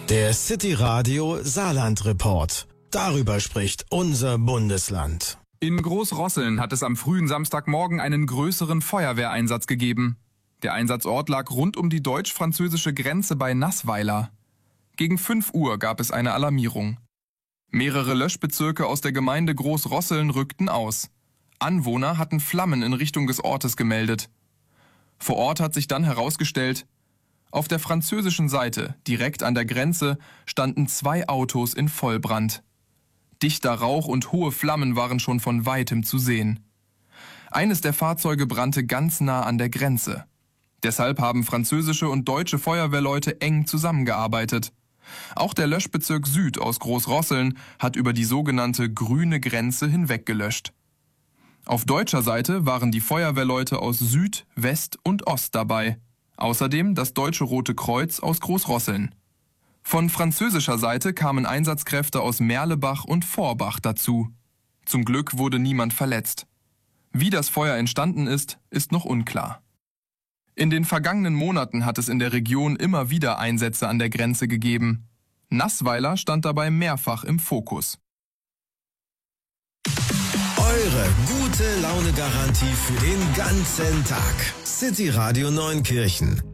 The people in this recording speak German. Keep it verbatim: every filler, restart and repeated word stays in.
Der City Radio Saarland Report. Darüber spricht unser Bundesland. In Großrosseln hat es am frühen Samstagmorgen einen größeren Feuerwehreinsatz gegeben. Der Einsatzort lag rund um die deutsch-französische Grenze bei Nassweiler. Gegen fünf Uhr gab es eine Alarmierung. Mehrere Löschbezirke aus der Gemeinde Großrosseln rückten aus. Anwohner hatten Flammen in Richtung des Ortes gemeldet. Vor Ort hat sich dann herausgestellt, auf der französischen Seite, direkt an der Grenze, standen zwei Autos in Vollbrand. Dichter Rauch und hohe Flammen waren schon von weitem zu sehen. Eines der Fahrzeuge brannte ganz nah an der Grenze. Deshalb haben französische und deutsche Feuerwehrleute eng zusammengearbeitet. Auch der Löschbezirk Süd aus Großrosseln hat über die sogenannte grüne Grenze hinweg gelöscht. Auf deutscher Seite waren die Feuerwehrleute aus Süd, West und Ost dabei. Außerdem das Deutsche Rote Kreuz aus Großrosseln. Von französischer Seite kamen Einsatzkräfte aus Merlebach und Vorbach dazu. Zum Glück wurde niemand verletzt. Wie das Feuer entstanden ist, ist noch unklar. In den vergangenen Monaten hat es in der Region immer wieder Einsätze an der Grenze gegeben. Nassweiler stand dabei mehrfach im Fokus. Eure gute Laune-Garantie für den ganzen Tag. City Radio Neunkirchen.